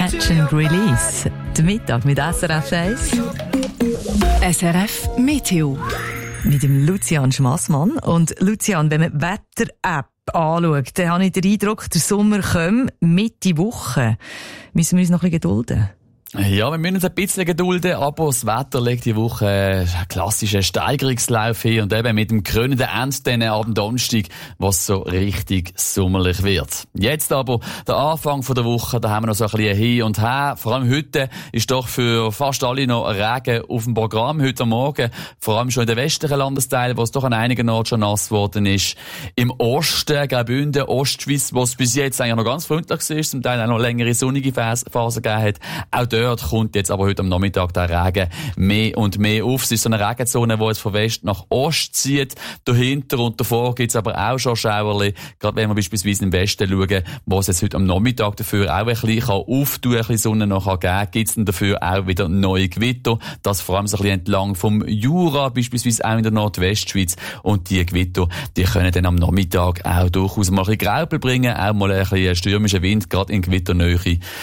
Catch and Release. Der Mittag mit SRF 1. SRF Meteo. Mit dem Lucian Schmassmann. Und Lucian, wenn man die Wetter-App anschaut, dann habe ich den Eindruck, der Sommer kommt Mitte Woche. Müssen wir uns noch ein bisschen gedulden? Ja, wir müssen uns ein bisschen gedulden, aber das Wetter legt die Woche einen klassischen Steigerungslauf hin und eben mit dem krönenden Ende dann ab Donnerstag, was so richtig sommerlich wird. Jetzt aber der Anfang der Woche, da haben wir noch so ein bisschen hin und her. Vor allem heute ist doch für fast alle noch Regen auf dem Programm, heute Morgen. Vor allem schon in den westlichen Landesteilen, wo es doch an einigen Orten schon nass geworden ist. Im Osten, Graubünden, Ostschweiz, wo es bis jetzt eigentlich noch ganz freundlich war, zum Teil auch noch längere sonnige Phasen gegeben hat. Auch dort kommt jetzt aber heute am Nachmittag der Regen mehr und mehr auf. Es ist so eine Regenzone, die jetzt von West nach Ost zieht. Dahinter und davor gibt es aber auch schon Schauerli. Gerade wenn wir beispielsweise im Westen schauen, wo es jetzt heute am Nachmittag dafür auch ein bisschen auftun kann, ein bisschen Sonne noch geben kann, gibt es dann dafür auch wieder neue Gewitter. Das vor allem so ein bisschen entlang vom Jura, beispielsweise auch in der Nordwestschweiz. Und die Gewitter, die können dann am Nachmittag auch durchaus mal ein bisschen Graupel bringen, auch mal ein bisschen stürmischen Wind, gerade in Gewitternähe,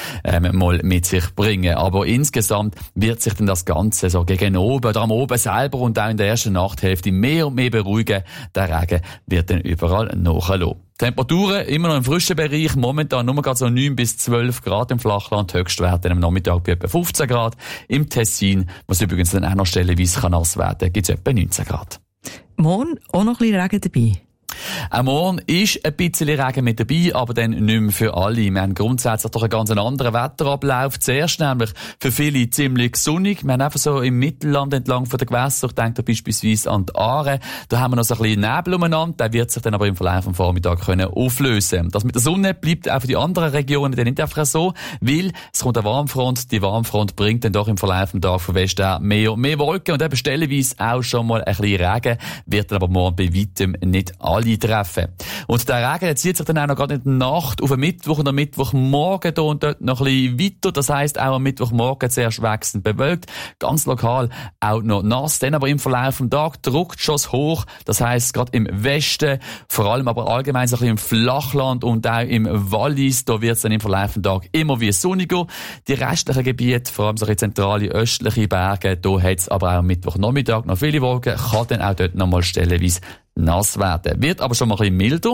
mal mit sich bringen. Aber insgesamt wird sich dann das Ganze so gegen oben oder am Oben selber und auch in der ersten Nachthälfte mehr und mehr beruhigen. Der Regen wird dann überall nachlassen. Temperaturen immer noch im frischen Bereich, momentan nur gerade so 9 bis 12 Grad im Flachland, Höchstwerte am Nachmittag bei etwa 15 Grad. Im Tessin, was übrigens dann auch noch stellenweise nass werden kann, gibt es etwa 19 Grad. Morgen auch noch ein bisschen Regen dabei. Auch morgen ist ein bisschen Regen mit dabei, aber dann nicht mehr für alle. Wir haben grundsätzlich doch einen ganz anderen Wetterablauf. Zuerst nämlich für viele ziemlich sonnig. Wir haben einfach so im Mittelland entlang von den Gewässern, ich denke da beispielsweise an die Aare, da haben wir noch so ein bisschen Nebel umeinander, der wird sich dann aber im Verlauf des Vormittags auflösen. Das mit der Sonne bleibt auch für die anderen Regionen dann nicht einfach so, weil es kommt eine Warmfront, die Warmfront bringt dann doch im Verlauf des Tages von Westen mehr und mehr Wolken und eben stellenweise auch schon mal ein bisschen Regen, wird dann aber morgen bei weitem nicht alle treffen. Und der Regen zieht sich dann auch noch gerade in der Nacht auf den Mittwoch und am Mittwochmorgen da und dort noch ein bisschen weiter. Das heisst, auch am Mittwochmorgen zuerst wechselnd bewölkt, ganz lokal auch noch nass. Dann aber im Verlauf des Tages drückt schon hoch. Das heisst, gerade im Westen, vor allem aber allgemein so ein bisschen im Flachland und auch im Wallis, da wird es dann im Verlauf des Tages immer wie sonniger. Die restlichen Gebiete, vor allem so zentrale östliche Berge, da hat es aber auch am Mittwochnachmittag noch viele Wolken, kann dann auch dort nochmal stellenweise nass werden. Wird aber schon mal ein bisschen milder.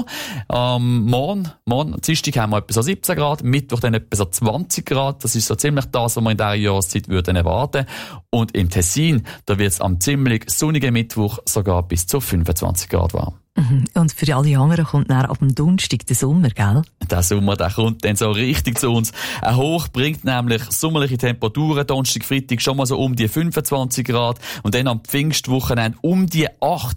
Morgen, Dienstag haben wir etwa so 17 Grad, Mittwoch dann etwa so 20 Grad. Das ist so ziemlich das, was wir in dieser Jahreszeit würden erwarten. Und im Tessin, da wird es am ziemlich sonnigen Mittwoch sogar bis zu 25 Grad warm. Und für alle anderen kommt dann ab dem Donnerstag der Sommer, gell? Der Sommer, der kommt dann so richtig zu uns. Ein Hoch bringt nämlich sommerliche Temperaturen. Donnerstag, Freitag schon mal so um die 25 Grad. Und dann am Pfingstwochenende um die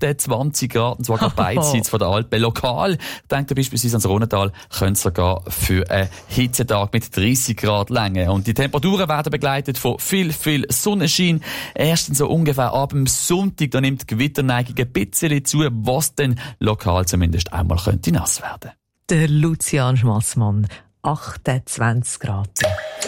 28 Grad. Und zwar gerade beidseits von der Alpen. Lokal, denkt ihr beispielsweise ans Rhonental, könnte es sogar für einen Hitzetag mit 30 Grad Länge. Und die Temperaturen werden begleitet von viel Sonnenschein. Erstens so ungefähr ab dem Sonntag, da nimmt die Gewitterneigung ein bisschen zu, was denn lokal zumindest einmal könnte nass werden. Der Lucian Schmassmann, 28 Grad.